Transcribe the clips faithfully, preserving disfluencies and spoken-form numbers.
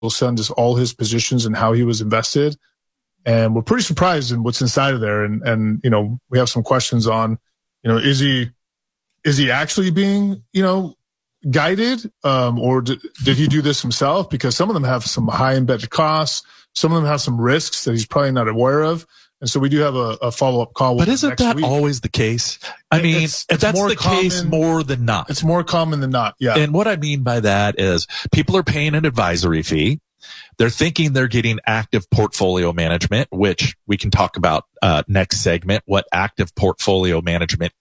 will send us all his positions and how he was invested. And we're pretty surprised in what's inside of there. And, and, you know, we have some questions on, you know, is he, is he actually being, you know, guided? Um, or did, did he do this himself? Because some of them have some high embedded costs. Some of them have some risks that he's probably not aware of. And so we do have a, a follow-up call with him next week. But isn't that always the case? I mean, It's- it's that's more the case common- more than not. It's more common than not. Yeah. And what I mean by that is people are paying an advisory fee. They're thinking they're getting active portfolio management, which we can talk about uh, next segment, what active portfolio management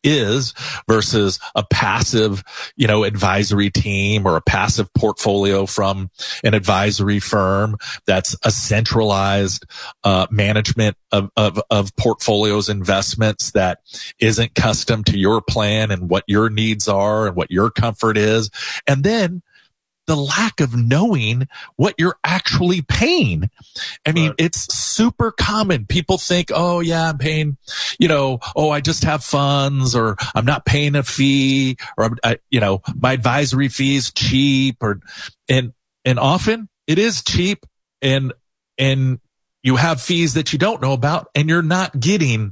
is versus a passive, you know, advisory team or a passive portfolio from an advisory firm that's a centralized uh, management of, of, of portfolios, investments that isn't custom to your plan and what your needs are and what your comfort is. And then the lack of knowing what you're actually paying. I mean, Right. it's super common. People think, oh yeah, I'm paying, you know, oh, I just have funds, or I'm not paying a fee, or I'm, I, you know, my advisory fee is cheap, or, and, and often it is cheap, and, and you have fees that you don't know about, and you're not getting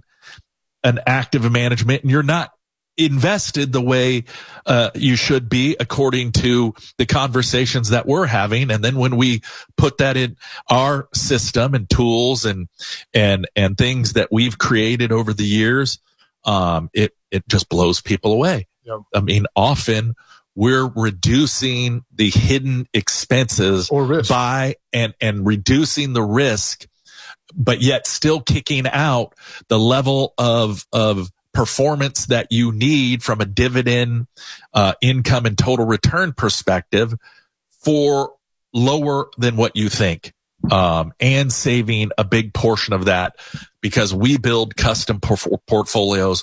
an active management, and you're not invested the way uh, you should be according to the conversations that we're having. And then when we put that in our system and tools and and and things that we've created over the years, um, it it just blows people away. Yep. I mean, often we're reducing the hidden expenses Or risk. by and and reducing the risk, but yet still kicking out the level of of performance that you need from a dividend, uh, income and total return perspective for lower than what you think, um, and saving a big portion of that, because we build custom por- portfolios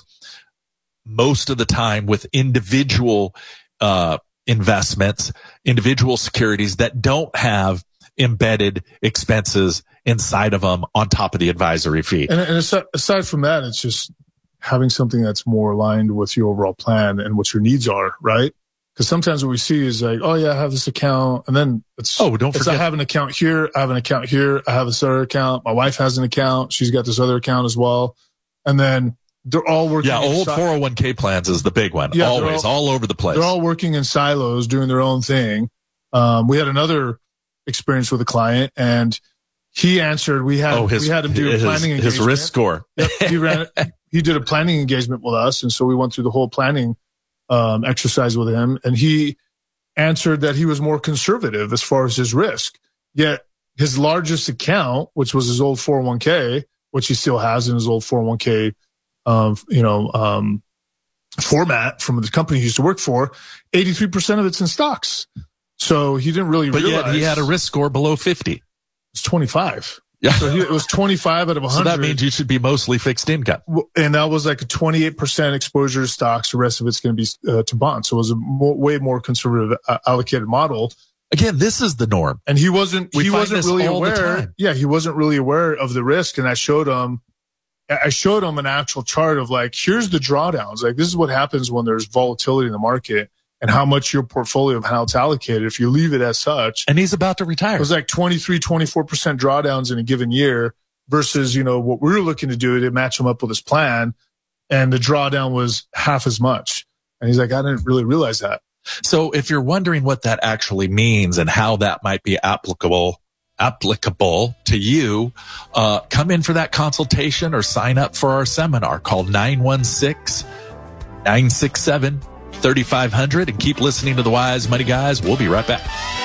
most of the time with individual, uh, investments, individual securities that don't have embedded expenses inside of them on top of the advisory fee. And, and aside, aside from that, it's just having something that's more aligned with your overall plan and what your needs are, right? Because sometimes what we see is like, oh yeah, I have this account, and then it's Oh, don't it's, forget- I have an account here, I have an account here, I have this other account. My wife has an account, she's got this other account as well, and then they're all working. Yeah, in old si- four oh one k plans is the big one. Yeah, they're Always, all- all over the place. They're all working in silos, doing their own thing. Um, we had another experience with a client, and he answered. We had oh, his, we had him do a his, planning his engagement. risk score. Yep, he ran. He did a planning engagement with us, and so we went through the whole planning um, exercise with him. And he answered that he was more conservative as far as his risk. Yet his largest account, which was his old four oh one k, which he still has in his old four oh one k, um, you know, um, format from the company he used to work for, eighty-three percent of it's in stocks. So he didn't really But realize yet he had a risk score below fifty. it's twenty-five. Yeah. So he, it was twenty-five out of one So hundred. that means you should be mostly fixed income. And that was like a twenty-eight percent exposure to stocks. The rest of it's going to be uh, to bonds. So it was a more, way more conservative uh, allocated model. Again, this is the norm. And he wasn't, We he find wasn't this really all the aware. time. Yeah. He wasn't really aware of the risk. And I showed him, I showed him an actual chart of like, here's the drawdowns. Like, this is what happens when there's volatility in the market and how much your portfolio of how it's allocated. If you leave it as such, And he's about to retire. it was like twenty-three, twenty-four percent drawdowns in a given year versus, you know, what we were looking to do to match him up with his plan. And the drawdown was half as much. And he's like, I didn't really realize that. So if you're wondering what that actually means and how that might be applicable, applicable to you, uh, come in for that consultation or sign up for our seminar called nine one six, nine six seven, three five zero zero and keep listening to the Wise Money Guys. We'll be right back.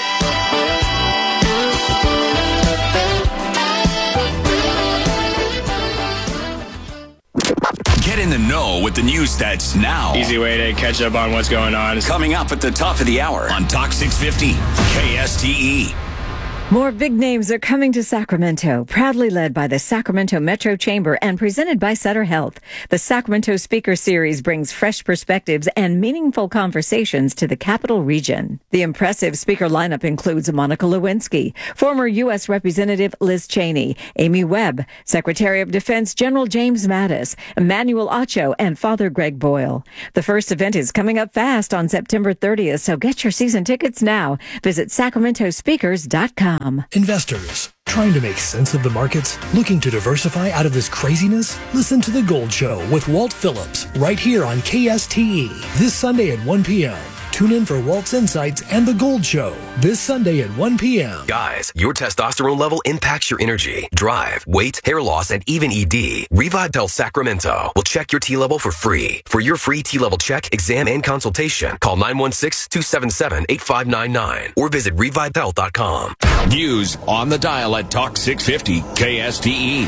Get in the know with the news that's now. Easy way to catch up on what's going on. Coming up at the top of the hour on Talk six fifty K S T E. More big names are coming to Sacramento, proudly led by the Sacramento Metro Chamber and presented by Sutter Health. The Sacramento Speaker Series brings fresh perspectives and meaningful conversations to the capital region. The impressive speaker lineup includes Monica Lewinsky, former U S Representative Liz Cheney, Amy Webb, Secretary of Defense General James Mattis, Emmanuel Acho, and Father Greg Boyle. The first event is coming up fast on September thirtieth, so get your season tickets now. Visit sacramento speakers dot com. Investors, trying to make sense of the markets? Looking to diversify out of this craziness? Listen to The Gold Show with Walt Phillips right here on K S T E this Sunday at one p.m. Tune in for Walt's Insights and The Gold Show this Sunday at one p.m. Guys, your testosterone level impacts your energy, drive, weight, hair loss, and even E D. Revitel Sacramento will check your T-level for free. For your free T-level check, exam, and consultation, call nine one six, two seven seven, eight five nine nine or visit revitel dot com. News on the dial at Talk six fifty K S T E.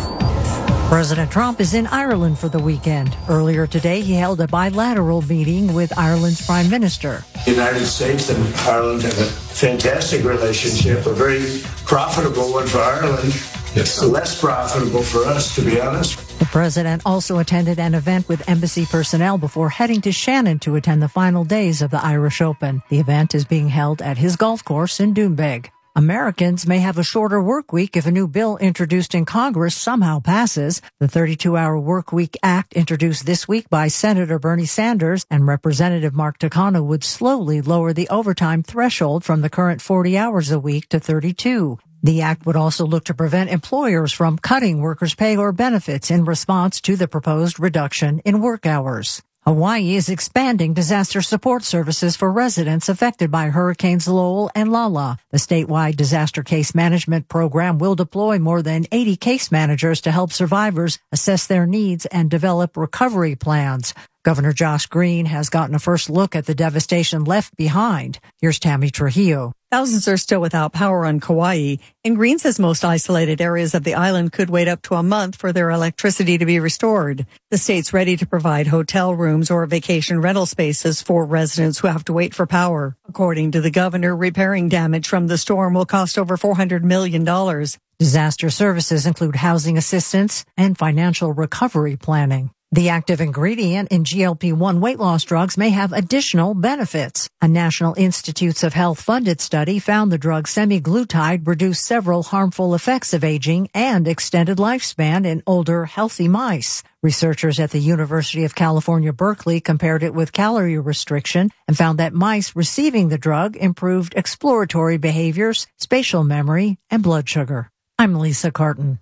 President Trump is in Ireland for the weekend. Earlier today, he held a bilateral meeting with Ireland's Prime Minister. The United States and Ireland have a fantastic relationship, a very profitable one for Ireland. It's less profitable for us, to be honest. The president also attended an event with embassy personnel before heading to Shannon to attend the final days of the Irish Open. The event is being held at his golf course in Doonbeg. Americans may have a shorter work week if a new bill introduced in Congress somehow passes. The thirty-two hour Work Week Act, introduced this week by Senator Bernie Sanders and Representative Mark Takano, would slowly lower the overtime threshold from the current forty hours a week to thirty-two. The act would also look to prevent employers from cutting workers' pay or benefits in response to the proposed reduction in work hours. Hawaii is expanding disaster support services for residents affected by Hurricanes Lowell and Lala. The statewide disaster case management program will deploy more than eighty case managers to help survivors assess their needs and develop recovery plans. Governor Josh Green has gotten a first look at the devastation left behind. Here's Tammy Trujillo. Thousands are still without power on Kauai, and Green says most isolated areas of the island could wait up to a month for their electricity to be restored. The state's ready to provide hotel rooms or vacation rental spaces for residents who have to wait for power. According to the governor, repairing damage from the storm will cost over four hundred million dollars. Disaster services include housing assistance and financial recovery planning. The active ingredient in G L P one weight loss drugs may have additional benefits. A National Institutes of Health funded study found the drug semaglutide reduced several harmful effects of aging and extended lifespan in older, healthy mice. Researchers at the University of California, Berkeley compared it with calorie restriction and found that mice receiving the drug improved exploratory behaviors, spatial memory, and blood sugar. I'm Lisa Carton.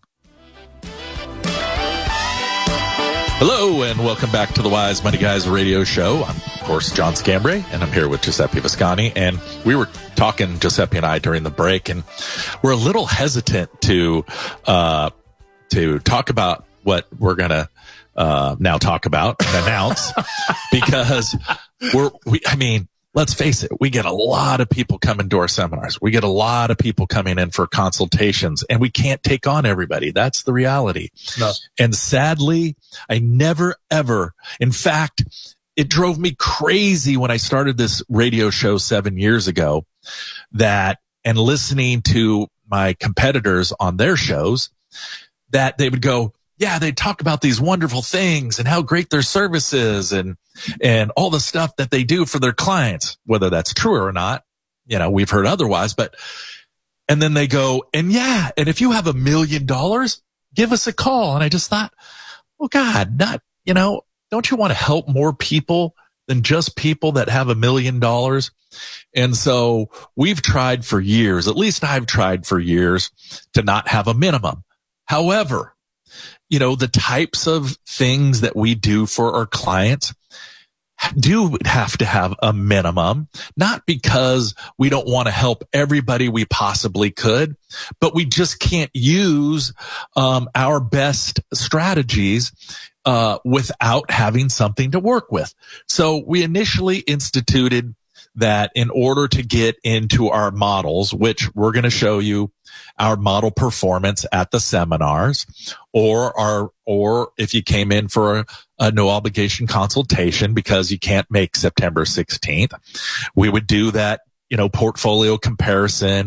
Hello, and welcome back to the Wise Money Guys radio show. I'm, of course, John Scambray, and I'm here with Giuseppe Viscani. And we were talking, Giuseppe and I, during the break, and we're a little hesitant to uh, to talk about what we're going to uh, now talk about and announce because we're, we, I mean, let's face it, we get a lot of people coming to our seminars. We get a lot of people coming in for consultations, and we can't take on everybody. That's the reality. No. And sadly, I never, ever, in fact, it drove me crazy when I started this radio show seven years ago that, and listening to my competitors on their shows, that they would go, yeah, they talk about these wonderful things and how great their service is and, and all the stuff that they do for their clients, whether that's true or not. You know, we've heard otherwise, but, and then they go, and yeah, and if you have a million dollars, give us a call. And I just thought, well, God, not, you know, don't you want to help more people than just people that have a million dollars? And so we've tried for years, at least I've tried for years, to not have a minimum. However, you know, the types of things that we do for our clients do have to have a minimum, not because we don't want to help everybody we possibly could, but we just can't use um, our best strategies uh, without having something to work with. So we initially instituted that in order to get into our models, which we're going to show you our model performance at the seminars, or our, or if you came in for a, a no obligation consultation because you can't make September sixteenth, we would do that, you know, portfolio comparison,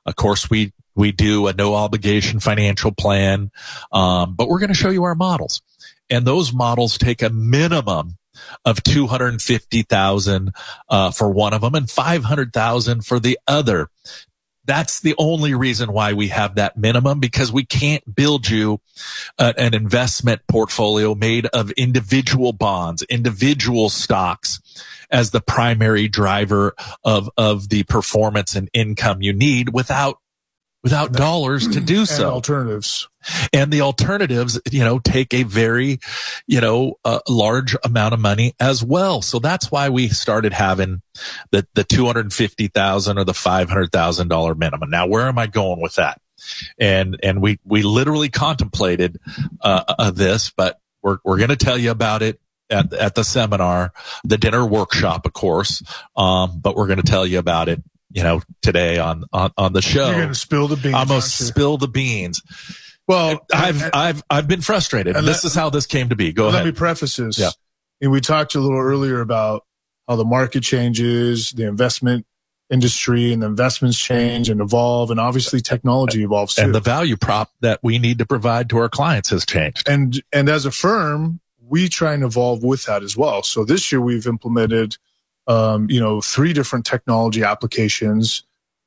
Of course, we, we do a no obligation financial plan. Um, but we're going to show you our models, and those models take a minimum of two hundred fifty thousand, uh, for one of them and five hundred thousand for the other. That's the only reason why we have that minimum, because we can't build you uh, an investment portfolio made of individual bonds, individual stocks as the primary driver of, of the performance and income you need without, without dollars to do so. And alternatives. And the alternatives, you know, take a very, you know, uh, large amount of money as well. So that's why we started having the, the two hundred fifty thousand or the five hundred thousand dollars minimum. Now, where am I going with that? And, and we, we literally contemplated, uh, uh this, but we're, we're going to tell you about it at, at the seminar, the dinner workshop, of course. Um, but we're going to tell you about it, you know, today on, on, on the show. You're going to spill the beans. I'm going to spill the beans. Well, I've, and, I've, I've been frustrated. And this let, is how this came to be. Go let ahead. Let me preface this. Yeah. And we talked a little earlier about how the market changes, the investment industry and the investments change and evolve. And obviously technology evolves too. And the value prop that we need to provide to our clients has changed. And, and as a firm, we try and evolve with that as well. So this year we've implemented, um, you know, three different technology applications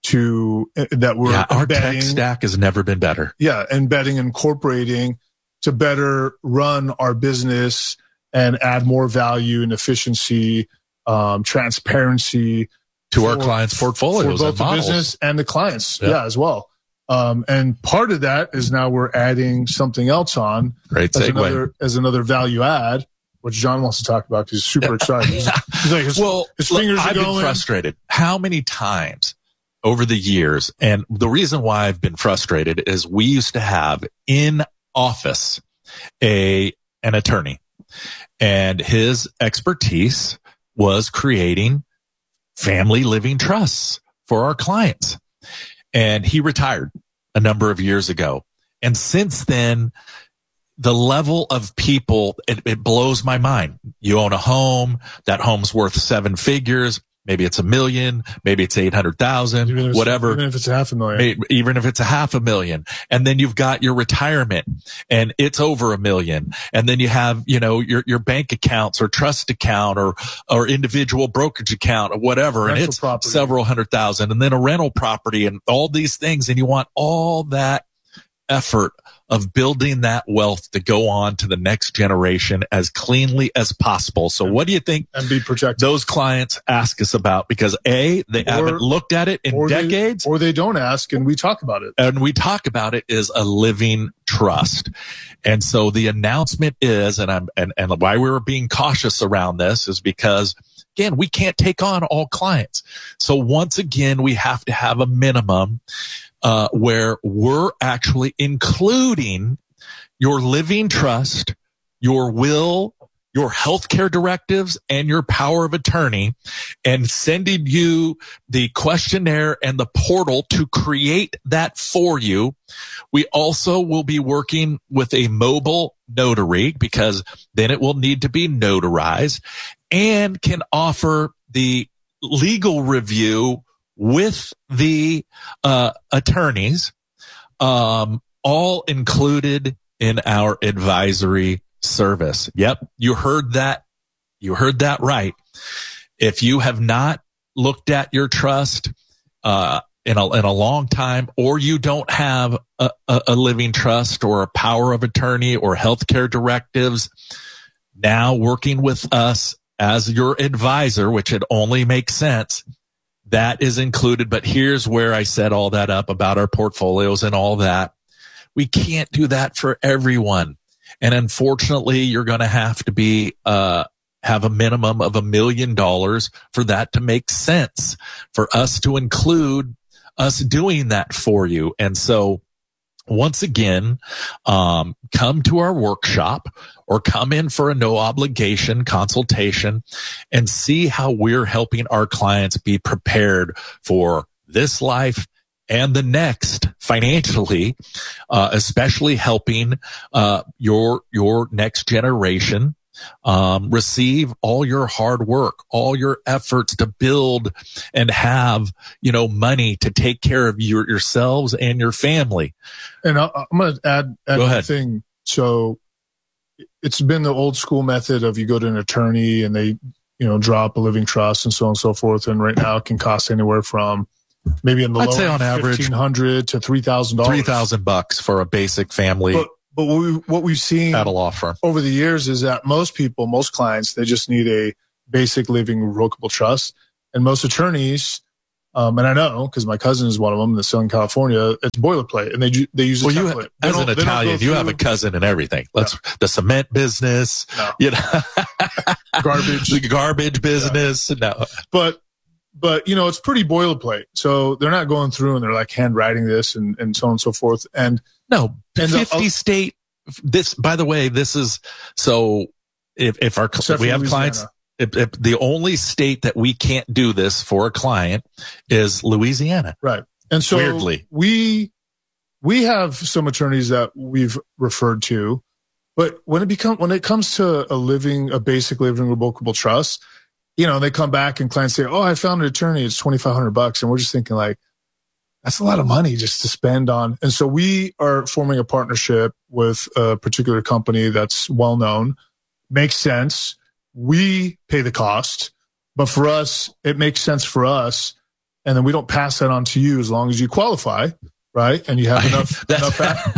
to that we're yeah, our embedding. tech stack has never been better. Yeah, embedding, incorporating to better run our business and add more value and efficiency, um, transparency to for, our clients' portfolios, for both and the models. business and the clients. Yeah. Yeah, as well. Um, and part of that is now we're adding something else on Great as segue. another as another value add, which John wants to talk about because he's super excited. He's, he's like, his, well, his fingers look, are I've going. been frustrated. How many times over the years, and the reason why I've been frustrated is we used to have in office a an attorney, and his expertise was creating family living trusts for our clients. And he retired a number of years ago. And since then, the level of people, it, it blows my mind. You own a home, that home's worth seven figures. Maybe it's a million, maybe it's eight hundred thousand, whatever. Even if it's a half a million. Even if it's a half a million. And then you've got your retirement and it's over a million. And then you have, you know, your, your bank accounts or trust account or, or individual brokerage account or whatever. Rental and it's property. Several hundred thousand, and then a rental property and all these things. And you want all that effort of building that wealth to go on to the next generation as cleanly as possible. So what do you think and be protected. Those clients ask us about? Because A, they Or- haven't looked at it in or decades. They, or they don't ask and we talk about it. And we talk about it is a living trust. And so the announcement is, and I'm, and, and why we were being cautious around this is because again, we can't take on all clients. So once again, we have to have a minimum, uh, where we're actually including your living trust, your will, your healthcare directives, and your power of attorney, and sending you the questionnaire and the portal to create that for you. We also will be working with a mobile notary because then it will need to be notarized, and can offer the legal review with the uh, attorneys, um, all included in our advisory service. Yep, you heard that. You heard that right. If you have not looked at your trust uh, in a in a long time, or you don't have a, a, a living trust or a power of attorney or healthcare directives, now working with us as your advisor, which it only makes sense, that is included. But here's where I set all that up about our portfolios and all that. We can't do that for everyone. And unfortunately, you're going to have to be, uh, have a minimum of a million dollars for that to make sense, for us to include us doing that for you. And so once again, um, come to our workshop or come in for a no obligation consultation and see how we're helping our clients be prepared for this life and the next financially, uh, especially helping, uh, your, your next generation, um, receive all your hard work, all your efforts to build and have, you know, money to take care of your, yourselves and your family. And I, I'm going to add, add Go one ahead. thing. So it's been the old school method of you go to an attorney and they, you know, drop a living trust and so on and so forth. And right now it can cost anywhere from maybe in the I'd low say on average fifteen hundred to three thousand dollars. three thousand bucks for a basic family But, but what, we, what we've seen at a law firm over the years is that most people, most clients, they just need a basic living revocable trust. And most attorneys, um, and I know because my cousin is one of them in Southern California, it's boilerplate and they ju- they use a well, template. You, They as don't- an they don't go Italian, you have a through cousin in everything. Let's the cement business, No. you know, garbage. the garbage business. No, But, but, you know, it's pretty boilerplate. So they're not going through and they're like handwriting this and, and so on and so forth. And no, And the- fifty state. This, by the way, this is so. If if our Except we for have Louisiana. clients, if, if the only state that we can't do this for a client is Louisiana. right. And so Weirdly. we, we have some attorneys that we've referred to, but when it become, when it comes to a living, a basic living revocable trust, you know, they come back and clients say, oh, I found an attorney. It's twenty-five hundred bucks. And we're just thinking like, that's a lot of money just to spend on. And so we are forming a partnership with a particular company that's well known. Makes sense. We pay the cost, but for us, it makes sense for us. And then we don't pass that on to you as long as you qualify, right? And you have enough enough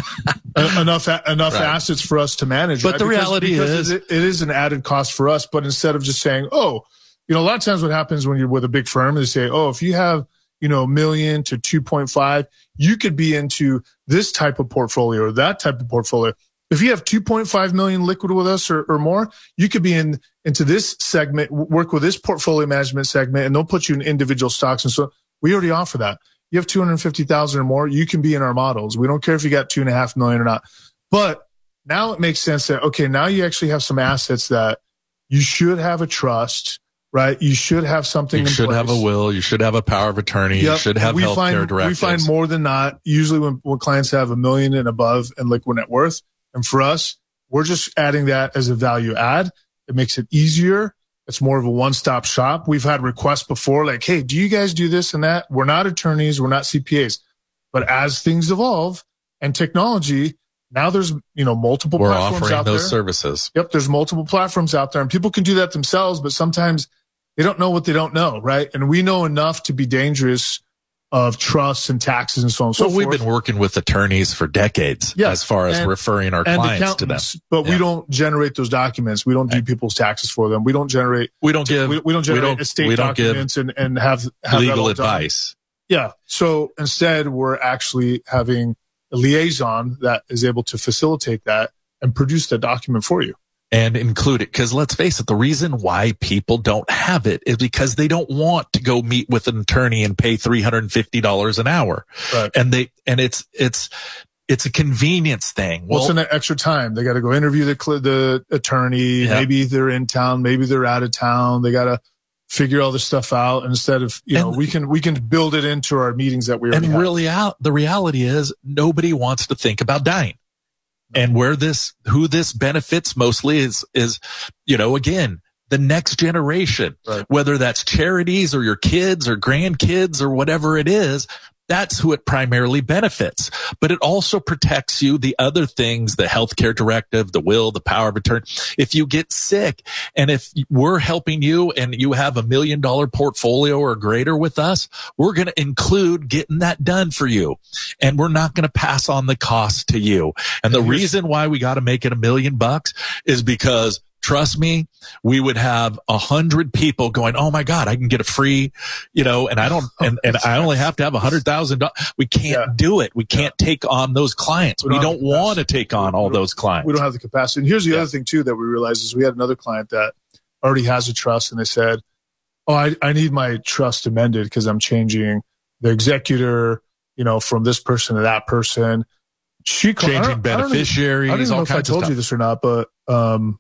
a- enough a- enough Right. assets for us to manage. But right? the Because- reality because is- it, it is an added cost for us. But instead of just saying, oh, you know, a lot of times what happens when you're with a big firm is they say, oh, if you have, you know, a million to two point five, you could be into this type of portfolio or that type of portfolio. If you have two point five million liquid with us or, or more, you could be in into this segment, w- work with this portfolio management segment, and they'll put you in individual stocks. And so we already offer that. You have two hundred fifty thousand or more, you can be in our models. We don't care if you got two and a half million or not. But now it makes sense that, okay, now you actually have some assets that you should have a trust, right? You should have something You in should place. have a will. You should have a power of attorney. You Yep. should have we healthcare find, directives. We find more than not, usually when, when clients have a million and above in liquid net worth. And for us, we're just adding that as a value add. It makes it easier. It's more of a one-stop shop. We've had requests before like, hey, do you guys do this and that? We're not attorneys. We're not C P As. But as things evolve and technology, now there's, you know, multiple We're platforms offering out those there. services. Yep, there's multiple platforms out there, and people can do that themselves, but sometimes they don't know what they don't know, right? And we know enough to be dangerous of trusts and taxes and so on and so Well, we've forth. been working with attorneys for decades Yeah, as far as and- referring our and clients to them. accountants, but Yeah. we don't generate those documents. We don't do people's taxes for them. We don't generate. We don't give We, we don't generate don't- estate we don't give documents and, and have, have that legal all done. advice. Yeah. So instead, we're actually having a liaison that is able to facilitate that and produce that document for you. And include it. Because let's face it, the reason why people don't have it is because they don't want to go meet with an attorney and pay three hundred fifty dollars an hour. Right. And they, and it's, it's, it's a convenience thing. Well, Well, it's an extra time. They got to go interview the cl- the attorney. Yeah. Maybe they're in town. Maybe they're out of town. They got to figure all this stuff out. And instead of, you know, And- we can we can build it into our meetings that we already and have. really out, the reality is nobody wants to think about dying. And where this, who this benefits mostly is, is, you know, again, the next generation, Right. whether that's charities or your kids or grandkids or whatever it is, that's who it primarily benefits. But it also protects you, the other things, the healthcare directive, the will, the power of attorney. If you get sick and if we're helping you and you have a million dollar portfolio or greater with us, we're going to include getting that done for you. And we're not going to pass on the cost to you. And the reason why we got to make it a million bucks is because trust me, we would have a hundred people going, oh my God, I can get a free, you know, and I don't, and, and I only have to have a hundred thousand dollars. We can't Yeah. do it. We can't take on those clients. We We don't don't have the want to take on all We don't- those clients. We don't have the capacity. And here's the Yeah. other thing too that we realized is we had another client that already has a trust, and they said, "Oh, I, I need my trust amended because I'm changing the executor, you know, from this person to that person." She called, I Changing don't- I don't even- beneficiaries, I don't even know all if I kinds of told stuff. you this or not, but um,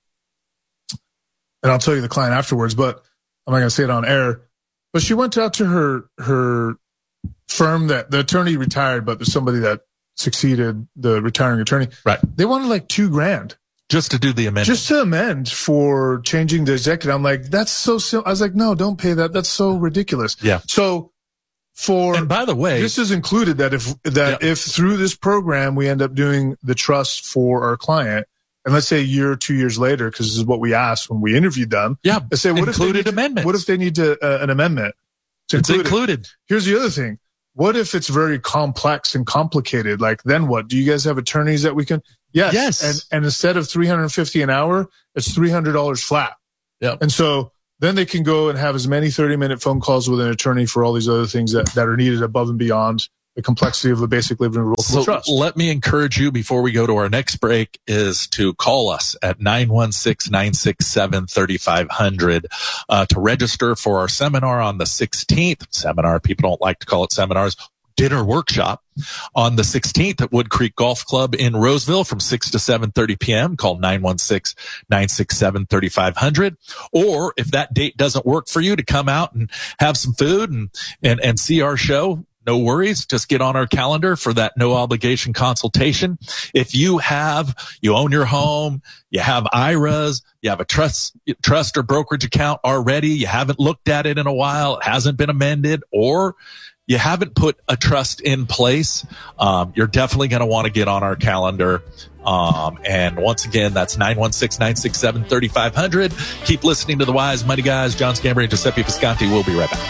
and I'll tell you the client afterwards. But I'm not going to say it on air. But she went out to her her firm that the attorney retired, but there's somebody that succeeded the retiring attorney. Right. They wanted like two grand. Just to do the amendment. Just to amend for changing the executive. I'm like, that's so simple. I was like, no, don't pay that. That's so ridiculous. Yeah. So for, and by the way, this is included that if, that yeah. if through this program, we end up doing the trust for our client, and let's say a year or two years later, because this is what we asked when we interviewed them. Yeah. Let's say, what included if they need, amendments. What if they need to, uh, an amendment? To it's include included. It. Here's the other thing. What if it's very complex and complicated? Like, then what? Do you guys have attorneys that we can? Yes. Yes. And, and instead of three hundred fifty dollars an hour, it's three hundred dollars flat. Yeah. And so then they can go and have as many thirty minute phone calls with an attorney for all these other things that, that are needed above and beyond the complexity of a basic living rule so trust. Let me encourage you before we go to our next break is to call us at nine one six, nine six seven, three five zero zero uh, to register for our seminar on the sixteenth. Seminar, people don't like to call it seminars. Dinner workshop on the sixteenth at Wood Creek Golf Club in Roseville from six to seven thirty p.m. Call nine one six, nine six seven, three five zero zero. Or if that date doesn't work for you, to come out and have some food and, and, and see our show, no worries. Just get on our calendar for that no obligation consultation. If you have, you own your home, you have I R As, you have a trust, trust or brokerage account already, you haven't looked at it in a while, it hasn't been amended, or you haven't put a trust in place, um, you're definitely going to want to get on our calendar. Um, and once again, that's nine one six, nine six seven, three five zero zero. Keep listening to the Wise Money Guys. John Scambri and Giuseppe Visconti. We'll be right back.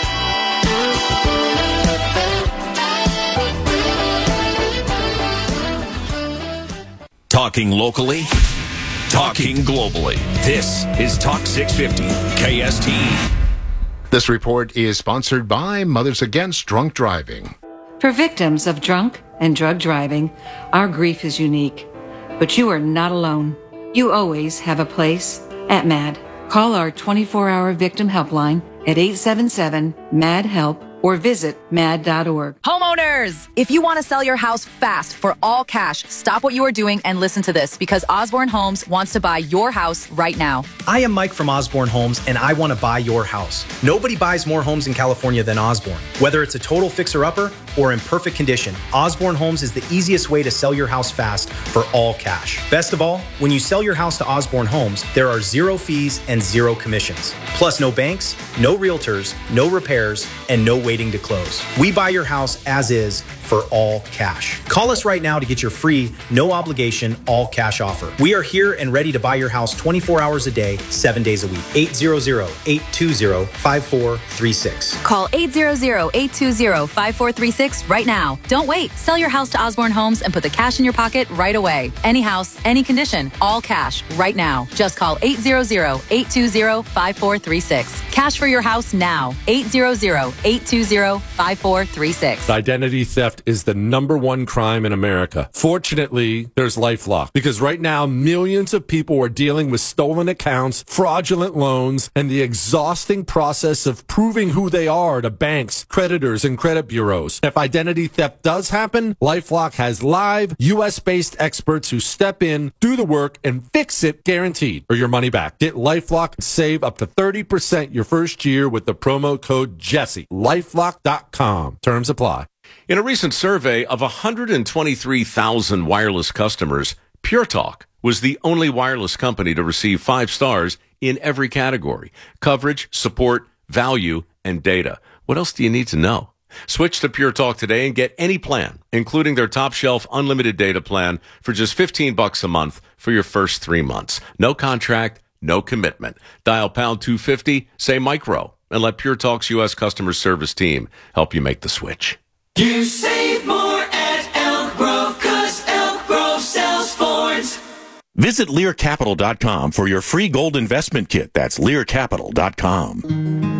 Talking locally, talking globally. This is Talk six fifty K S T E. This report is sponsored by Mothers Against Drunk Driving. For victims of drunk and drug driving, our grief is unique. But you are not alone. You always have a place at MAD. Call our twenty-four hour victim helpline at eight seven seven, M A D, HELP or visit mad dot org. Homeowners, if you want to sell your house fast for all cash, stop what you are doing and listen to this, because Osborne Homes wants to buy your house right now. I am Mike from Osborne Homes, and I want to buy your house. Nobody buys more homes in California than Osborne. Whether it's a total fixer-upper or in perfect condition, Osborne Homes is the easiest way to sell your house fast for all cash. Best of all, when you sell your house to Osborne Homes, there are zero fees and zero commissions. Plus no banks, no realtors, no repairs, and no waiting to close. We buy your house as is for all cash. Call us right now to get your free, no obligation, all cash offer. We are here and ready to buy your house twenty-four hours a day, seven days a week. eight hundred, eight two zero, five four three six. Call eight hundred, eight two zero, five four three six right now. Don't wait. Sell your house to Osborne Homes and put the cash in your pocket right away. Any house, any condition, all cash right now. Just call eight hundred, eight two zero, five four three six. Cash for your house now. eight hundred, eight two zero, five four three six. Identity theft is the number one crime in America. Fortunately, there's LifeLock, because right now millions of people are dealing with stolen accounts, fraudulent loans, and the exhausting process of proving who they are to banks, creditors, and credit bureaus. If identity theft does happen, LifeLock has live U S based experts who step in, do the work, and fix it guaranteed, or your money back. Get LifeLock and save up to thirty percent your first year with the promo code Jesse. LifeLock dot com. Terms apply. In a recent survey of one hundred twenty-three thousand wireless customers, Pure Talk was the only wireless company to receive five stars in every category: coverage, support, value, and data. What else do you need to know? Switch to Pure Talk today and get any plan, including their top shelf unlimited data plan, for just fifteen bucks a month for your first three months. No contract, no commitment. Dial pound two fifty, say micro, and let Pure Talk's U S customer service team help you make the switch. You save more at Elk Grove, 'cause Elk Grove sells Fords. Visit Lear Capital dot com for your free gold investment kit. That's Lear Capital dot com.